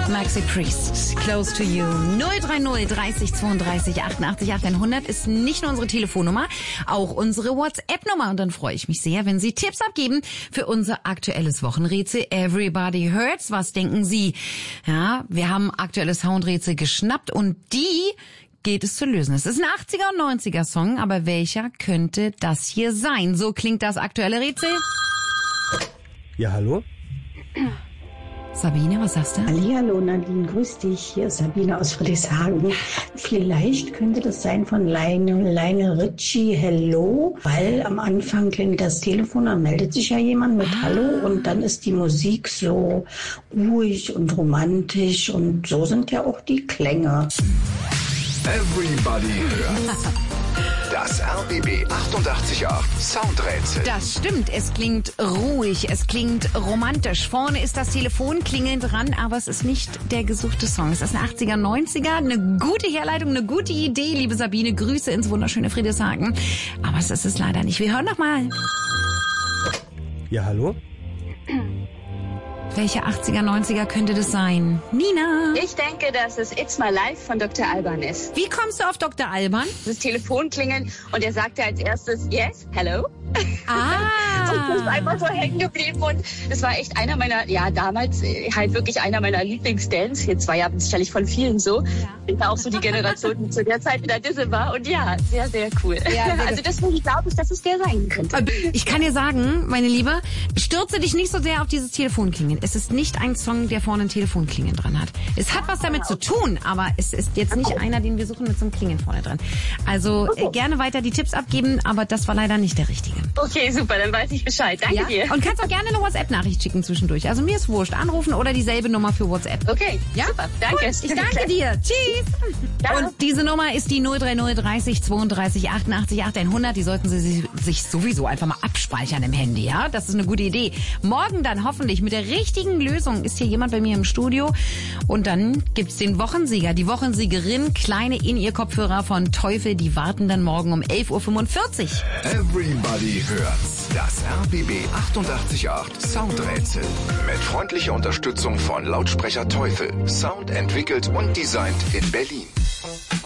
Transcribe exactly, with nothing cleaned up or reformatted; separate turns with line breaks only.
Maxi Priest, Close to You. null drei null dreißig zweiunddreißig achtundachtzig achthundert ist nicht nur unsere Telefonnummer, auch unsere WhatsApp-Nummer. Und dann freue ich mich sehr, wenn Sie Tipps abgeben für unser aktuelles Wochenrätsel Everybody Hurts. Was denken Sie? Ja, wir haben aktuelles Soundrätsel geschnappt und die geht es zu lösen. Es ist ein achtziger und neunziger Song, aber welcher könnte das hier sein? So klingt das aktuelle Rätsel.
Ja, hallo?
Sabine, was sagst du?
Hallihallo Nadine, grüß dich. Hier ist Sabine aus Friedrichshagen. Vielleicht könnte das sein von Lionel, Lionel Richie, Hello, weil am Anfang klingt das Telefon, dann meldet sich ja jemand mit ah. Hallo und dann ist die Musik so ruhig und romantisch und so sind ja auch die Klänge.
Everybody hört. Das R B B achtundachtzig Komma acht Soundrätsel.
Das stimmt, es klingt ruhig, es klingt romantisch. Vorne ist das Telefon klingelnd dran, aber es ist nicht der gesuchte Song. Es ist ein achtziger, neunziger, eine gute Herleitung, eine gute Idee, liebe Sabine. Grüße ins wunderschöne Friedrichshagen. Aber es ist es leider nicht. Wir hören noch mal.
Ja, hallo?
Welche achtziger, neunziger könnte das sein? Nina?
Ich denke, dass es It's My Life von Doktor Alban ist.
Wie kommst du auf Doktor Alban?
Das Telefon klingeln und er sagte als erstes, yes, hello.
Ah.
Und das ist einfach so hängen geblieben und das war echt einer meiner, ja damals halt wirklich einer meiner Lieblingsdance. Jetzt war ja sicherlich von vielen so. Ja. Ich war auch so die Generation, die zu der Zeit in der Disse war und ja, sehr, sehr cool. Ja, sehr also deswegen glaube ich, dass es der sein könnte.
Ich kann dir sagen, meine Liebe, stürze dich nicht so sehr auf dieses Telefonklingeln. Es ist nicht ein Song, der vorne ein Telefonklingeln dran hat. Es hat was damit zu tun, aber es ist jetzt nicht
okay.
einer, den wir suchen mit so einem Klingeln vorne dran. Also okay. äh, gerne weiter die Tipps abgeben, aber das war leider nicht der richtige.
Okay, super, dann weiß ich Bescheid. Danke
ja?
dir.
Und kannst auch gerne eine WhatsApp-Nachricht schicken zwischendurch. Also mir ist wurscht. Anrufen oder dieselbe Nummer für WhatsApp.
Okay,
ja?
Super, danke.
Gut, ich danke dir. Tschüss. Ja. Und diese Nummer ist die null drei null dreißig zweiunddreißig achtundachtzig achthundert. Die sollten Sie sich sowieso einfach mal abspeichern im Handy, ja? Das ist eine gute Idee. Morgen dann hoffentlich mit der richtigen Lösung ist hier jemand bei mir im Studio. Und dann gibt's den Wochensieger, die Wochensiegerin, kleine In-Ear-Kopfhörer von Teufel. Die warten dann morgen um elf Uhr fünfundvierzig.
Everybody hört's. Das R B B achtundachtzig Komma acht Soundrätsel. Mit freundlicher Unterstützung von Lautsprecher Teufel. Sound entwickelt und designt in Berlin.